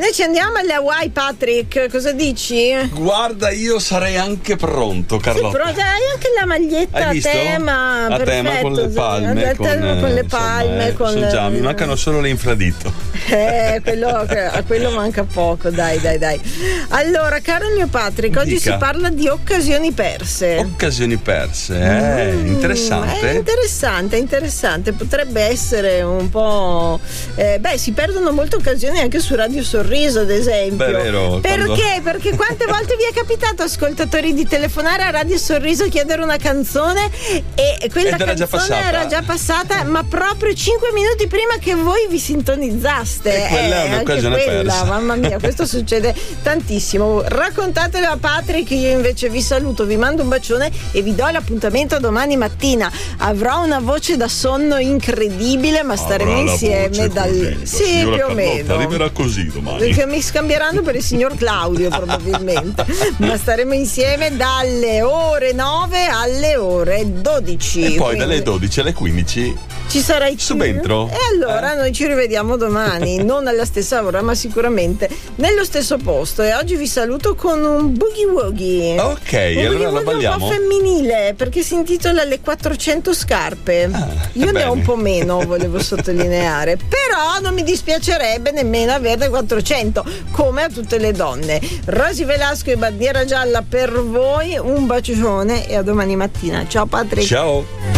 Noi ci andiamo alle Hawaii, Patrick, cosa dici? Guarda, io sarei anche pronto, Carlotta. Sì, hai anche la maglietta a tema, a perfetto, tema con le palme, con le palme, già, mi mancano solo le infradito. A quello manca poco, dai. Allora, caro il mio Patrick, oggi Dica. si parla di occasioni perse. Occasioni perse, interessante. È interessante, potrebbe essere un po'. Si perdono molte occasioni anche su Radio Sorriso, ad esempio. Beh, vero, perché? Perché quante volte vi è capitato, ascoltatori, di telefonare a Radio Sorriso, chiedere una canzone e quella canzone era già passata, ma proprio 5 minuti prima che voi vi sintonizzaste. E quella è un'occasione persa. Mamma mia, questo succede tantissimo. Raccontatelo a Patrick, io invece vi saluto, vi mando un bacione e vi do l'appuntamento domani mattina. Avrò una voce da sonno incredibile, ma staremo insieme sì, più o meno. Arriverà così domani. Perché mi scambieranno per il signor Claudio probabilmente. Ma staremo insieme dalle ore 9 alle ore 12. E poi dalle 12 alle 15 ci sarai subentro. E allora noi ci rivediamo domani, non alla stessa ora, ma sicuramente nello stesso posto. E oggi vi saluto con un boogie woogie. Ok, un allora lo balliamo. Un po' femminile, perché si intitola Le 400 scarpe. Io ne ho un po' meno, volevo sottolineare, però non mi dispiacerebbe nemmeno averne 400, come a tutte le donne. Rosy Velasco e Bandiera Gialla per voi, un bacione e a domani mattina. Ciao Patrick. Ciao.